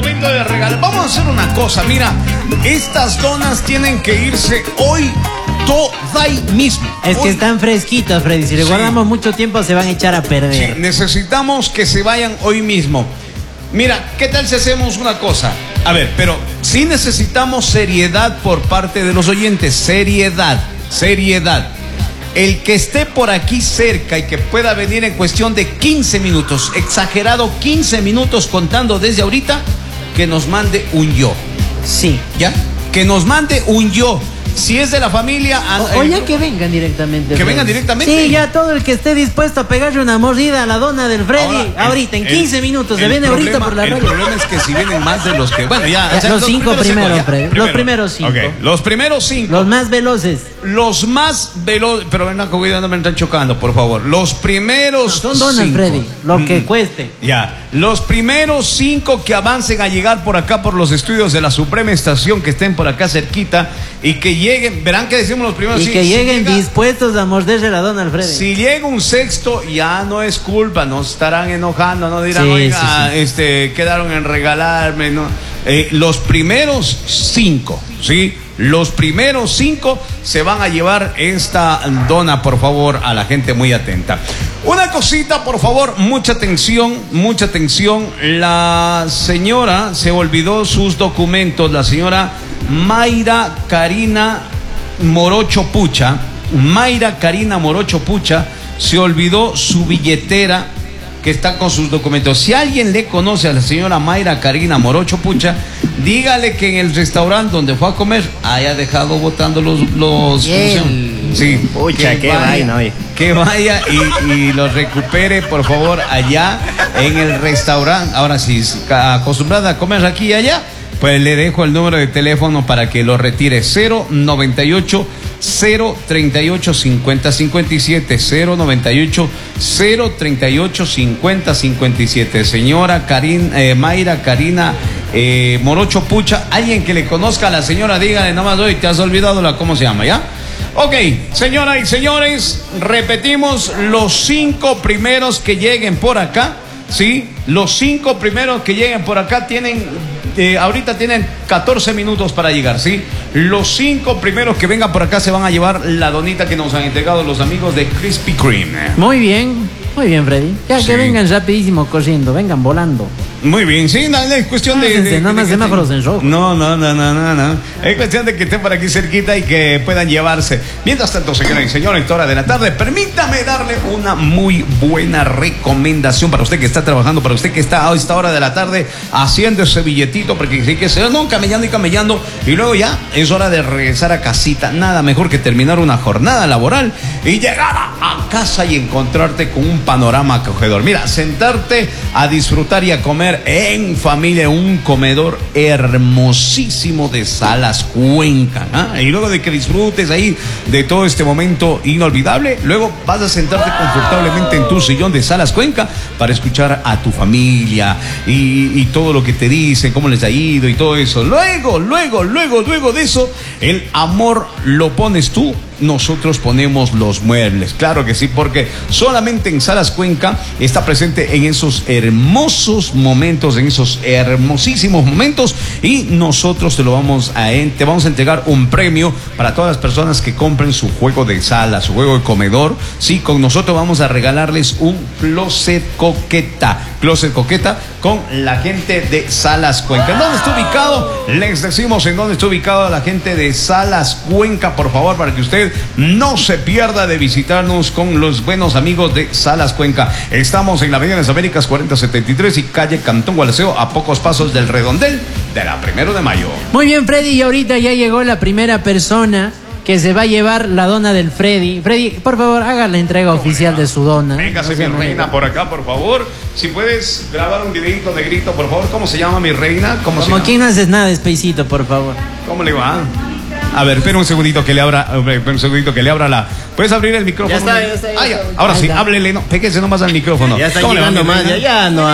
momento de regalar. Vamos a hacer una cosa, mira, estas donas tienen que irse hoy, toda ahí mismo. Es que están fresquitos, Freddy. Si le guardamos mucho tiempo se van a echar a perder. Sí, necesitamos que se vayan hoy mismo. Mira, ¿qué tal si hacemos una cosa? A ver, pero sí necesitamos seriedad por parte de los oyentes. Seriedad. El que esté por aquí cerca y que pueda venir en cuestión de 15 minutos, exagerado 15 minutos contando desde ahorita, que nos mande un yo. Sí. ¿Ya? Que nos mande un yo. Si es de la familia... O ya que vengan directamente. Que vengan directamente. Sí, ya todo el que esté dispuesto a pegarle una mordida a la dona del Freddy, ahorita, en 15 minutos, se viene ahorita por la radio. El problema es que si vienen más de los que... Bueno, ya... ya los 5 primeros, Freddy. Los primeros 5. Okay. Los primeros 5. Los más veloces. Los más veloces... Pero ven, cuidado, no me están chocando, por favor. Los primeros 5. Son donas, Freddy. Lo que cueste. Ya. Los primeros 5 que avancen a llegar por acá, por los estudios de la Suprema Estación, que estén por acá cerquita y que lleguen... Verán que decimos los primeros 5. Y que lleguen dispuestos a morderse la dona al Freddy. Si llega un sexto, ya no es culpa, no estarán enojando, no dirán, oiga, quedaron en regalarme, ¿no? Los primeros 5, ¿sí? Los primeros 5 se van a llevar esta dona, por favor, a la gente muy atenta. Una cosita, por favor, mucha atención, mucha atención. La señora se olvidó sus documentos, la señora Mayra Karina Morocho Pucha. Mayra Karina Morocho Pucha se olvidó su billetera que está con sus documentos. Si alguien le conoce a la señora Mayra Karina Morocho Pucha, dígale que en el restaurante donde fue a comer haya dejado botando los sí, pucha, qué vaina, oye. Que vaya y los recupere, por favor, allá en el restaurante. Ahora, si acostumbrada a comer aquí y allá, pues le dejo el número de teléfono para que lo retire. 098 038 50 57 098 038 50 57. Señora Mayra Karina Morocho Pucha, alguien que le conozca a la señora, dígale nomás, hoy te has olvidado cómo se llama, ¿ya? Ok, señoras y señores, repetimos, los 5 primeros que lleguen por acá, ¿sí? Los 5 primeros que lleguen por acá tienen... ahorita tienen 14 minutos para llegar, ¿sí? Los 5 primeros que vengan por acá se van a llevar la donita que nos han entregado los amigos de Krispy Kreme. Muy bien, Freddy. Ya sí. Que vengan rapidísimo corriendo, vengan volando. Muy bien, sí, no, es cuestión de nada más semáforos en rojo. No. Es cuestión de que estén por aquí cerquita y que puedan llevarse. Mientras tanto, señoras y señores, esta hora de la tarde, permítame darle una muy buena recomendación para usted que está trabajando, para usted que está a esta hora de la tarde haciendo ese billetito, porque sí que se no camellando y luego ya es hora de regresar a casita. Nada mejor que terminar una jornada laboral y llegar a casa y encontrarte con un panorama acogedor. Mira, sentarte a disfrutar y a comer en familia, un comedor hermosísimo de Salas Cuenca, ¿eh? Y luego de que disfrutes ahí de todo este momento inolvidable, luego vas a sentarte confortablemente en tu sillón de Salas Cuenca para escuchar a tu familia y todo lo que te dicen, cómo les ha ido y todo eso. Luego de eso, el amor lo pones tú, nosotros ponemos los muebles. Claro que sí, porque solamente en Salas Cuenca está presente en esos hermosos momentos, en esos hermosísimos momentos, y nosotros te vamos a entregar un premio para todas las personas que compren su juego de sala, su juego de comedor. Sí, con nosotros vamos a regalarles un closet coqueta con la gente de Salas Cuenca. ¿En dónde está ubicado? Les decimos en dónde está ubicado la gente de Salas Cuenca, por favor, para que usted no se pierda de visitarnos con los buenos amigos de Salas Cuenca. Estamos en la Avenida de las Américas 4073 y calle Cantón Gualaceo, a pocos pasos del redondel de la 1 de mayo. Muy bien, Freddy, y ahorita ya llegó la primera persona que se va a llevar la dona del Freddy. Freddy, por favor, haga la entrega oficial de su dona. Véngase, mi reina, por acá, por favor. Si puedes grabar un videito negrito, por favor. ¿Cómo se llama, mi reina? Como aquí no haces nada, Espacito, por favor. ¿Cómo le va? A ver, espera un segundito que le abra la... ¿Puedes abrir el micrófono? Ya está. Ahora sí, háblele, no, péguese nomás al micrófono. Ya está llegando más, ya no.